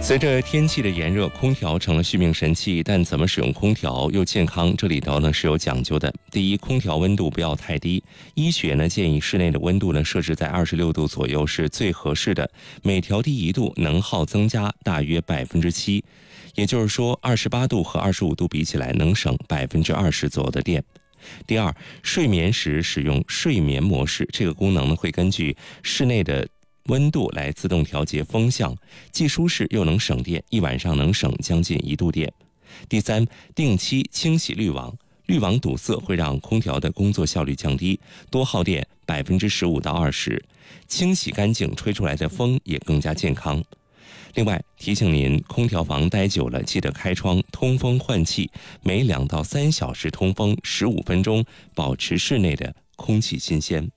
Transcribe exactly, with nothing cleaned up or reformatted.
随着天气的炎热，空调成了续命神器，但怎么使用空调又健康，这里头呢是有讲究的。第一，空调温度不要太低，医学呢建议室内的温度呢设置在二十六度左右是最合适的，每调低一度能耗增加大约百分之七，也就是说二十八度和二十五度比起来能省百分之二十左右的电。第二，睡眠时使用睡眠模式，这个功能呢会根据室内的温度来自动调节风向，既舒适又能省电，一晚上能省将近一度电。第三，定期清洗滤网，滤网堵塞会让空调的工作效率降低，多耗电百分之十五到二十，清洗干净，吹出来的风也更加健康。另外提醒您，空调房待久了记得开窗通风换气，每两到三小时通风十五分钟，保持室内的空气新鲜。